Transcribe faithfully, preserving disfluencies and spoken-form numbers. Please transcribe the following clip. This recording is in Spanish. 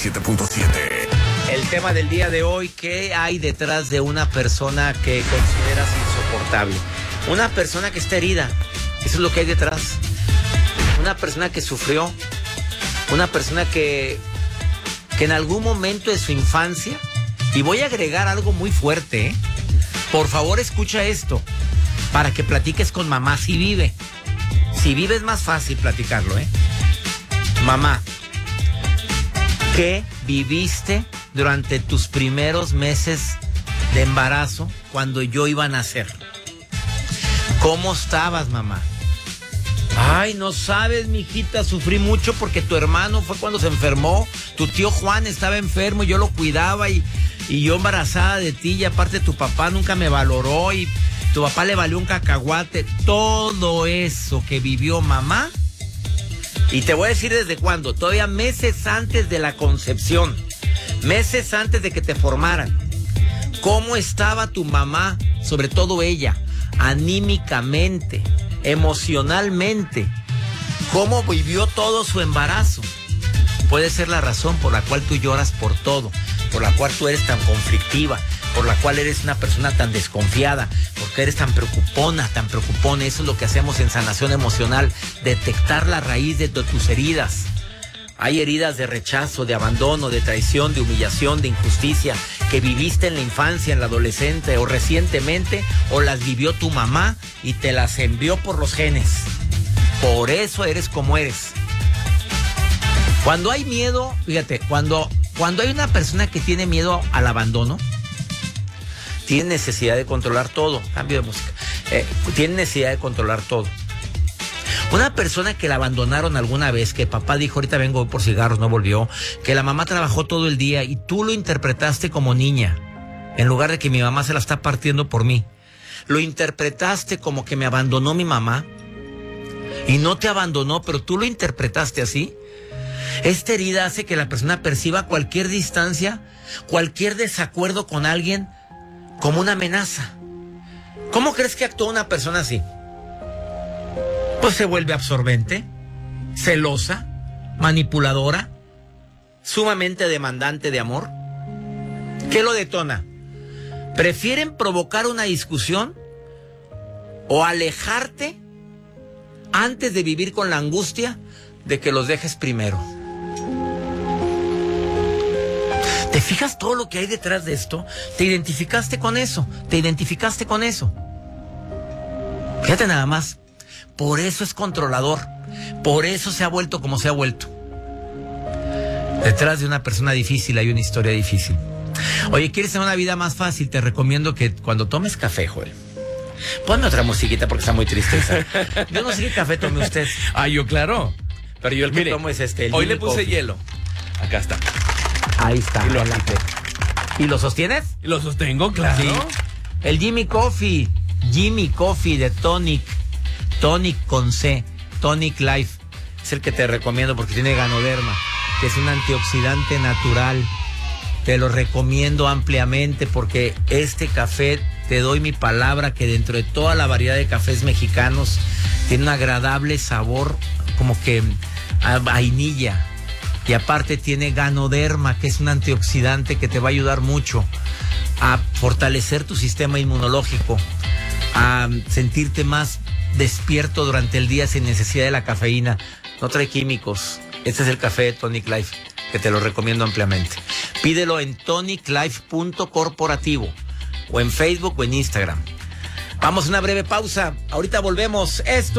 siete punto siete. El tema del día de hoy, ¿qué hay detrás de una persona que consideras insoportable? Una persona que está herida, eso es lo que hay detrás. Una persona que sufrió, una persona que, que en algún momento de su infancia, y voy a agregar algo muy fuerte, ¿eh? Por favor, escucha esto, para que platiques con mamá si vive. Si vive es más fácil platicarlo, ¿eh? Mamá, ¿qué viviste durante tus primeros meses de embarazo cuando yo iba a nacer? ¿Cómo estabas, mamá? Ay, no sabes, mijita, sufrí mucho porque tu hermano fue cuando se enfermó. Tu tío Juan estaba enfermo y yo lo cuidaba y, y yo embarazada de ti. Y aparte tu papá nunca me valoró y tu papá le valió un cacahuate. Todo eso que vivió mamá. Y te voy a decir desde cuándo. Todavía meses antes de la concepción. Meses antes de que te formaran. ¿Cómo estaba tu mamá? Sobre todo ella. Anímicamente, emocionalmente, cómo vivió todo su embarazo. Puede ser la razón por la cual tú lloras por todo, por la cual tú eres tan conflictiva, por la cual eres una persona tan desconfiada, porque eres tan preocupona, tan preocupona. Eso es lo que hacemos en sanación emocional, detectar la raíz de tus heridas. Hay heridas de rechazo, de abandono, de traición, de humillación, de injusticia que viviste en la infancia, en la adolescente o recientemente, o las vivió tu mamá y te las envió por los genes. Por eso eres como eres. Cuando hay miedo, fíjate, cuando, cuando hay una persona que tiene miedo al abandono, tiene necesidad de controlar todo. Cambio de música. Eh, tiene necesidad de controlar todo. Una persona que la abandonaron alguna vez, que papá dijo, ahorita vengo por cigarros, no volvió, que la mamá trabajó todo el día y tú lo interpretaste como niña, en lugar de que mi mamá se la está partiendo por mí. Lo interpretaste como que me abandonó mi mamá y no te abandonó, pero tú lo interpretaste así. Esta herida hace que la persona perciba cualquier distancia, cualquier desacuerdo con alguien como una amenaza. ¿Cómo crees que actúa una persona así? Pues se vuelve absorbente, celosa, manipuladora, sumamente demandante de amor. ¿Qué lo detona? ¿Prefieren provocar una discusión o alejarte antes de vivir con la angustia de que los dejes primero? ¿Te fijas todo lo que hay detrás de esto? ¿Te identificaste con eso? ¿Te identificaste con eso? Fíjate nada más. Por eso es controlador. Por eso se ha vuelto como se ha vuelto. Detrás de una persona difícil hay una historia difícil. Oye, ¿quieres tener una vida más fácil? Te recomiendo que cuando tomes café, Joel, ponme otra musiquita porque está muy triste esa. Yo no sé qué café tome usted. Ah, yo claro. Pero yo el que Mire, tomo es este. El hoy Jimmy le puse Coffee. hielo. Acá está. Ahí está. Y lo adelante. ¿Y lo sostienes? Y lo sostengo, claro. Sí. El Jimmy Coffee. Jimmy Coffee de Tonic. Tonic con C. Tonic Life. Es el que te recomiendo porque tiene ganoderma, que es un antioxidante natural. Te lo recomiendo ampliamente porque este café, te doy mi palabra, que dentro de toda la variedad de cafés mexicanos, tiene un agradable sabor como que a vainilla. Y aparte tiene ganoderma, que es un antioxidante que te va a ayudar mucho a fortalecer tu sistema inmunológico, a sentirte más despierto durante el día sin necesidad de la cafeína. No trae químicos. Este es el café Tonic Life, que te lo recomiendo ampliamente. Pídelo en tonic life punto corporativo o en Facebook o en Instagram. Vamos a una breve pausa. Ahorita volvemos. Esto